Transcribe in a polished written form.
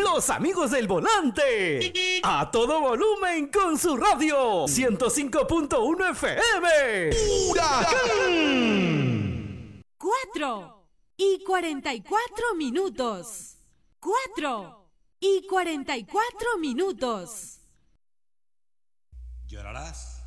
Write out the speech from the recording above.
Los amigos del volante. A todo volumen con su radio. 105.1 FM. ¡Huracán! 4:44. 4:44. Llorarás